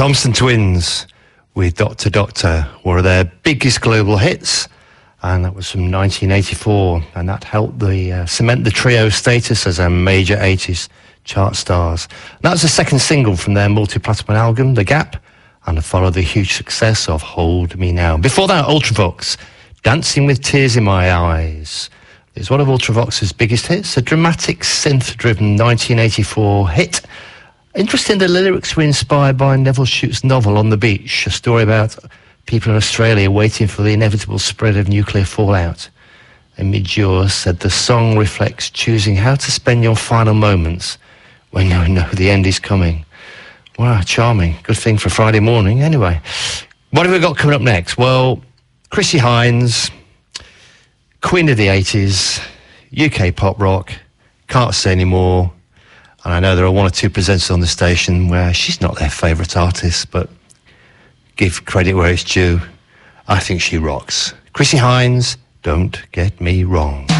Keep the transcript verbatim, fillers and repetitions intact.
Thompson Twins with Doctor Doctor, one of their biggest global hits, and that was from nineteen eighty-four, and that helped the uh, cement the trio status as a major eighties chart stars. And that was the second single from their multi-platinum album, The Gap, and it followed the huge success of Hold Me Now. Before that, Ultravox, Dancing with Tears in My Eyes. It's one of Ultravox's biggest hits, a dramatic synth-driven nineteen eighty-four hit. Interesting, the lyrics were inspired by Neville Shute's novel On the Beach, a story about people in Australia waiting for the inevitable spread of nuclear fallout. And Midge said the song reflects choosing how to spend your final moments when you know the end is coming. Wow, charming. Good thing for Friday morning. Anyway, what have we got coming up next? Well, Chrissie Hynde, Queen of the eighties, U K pop rock, Can't Say Anymore. And I know there are one or two presenters on the station where she's not their favourite artist, but give credit where it's due. I think she rocks. Chrissie Hynde, Don't Get Me Wrong.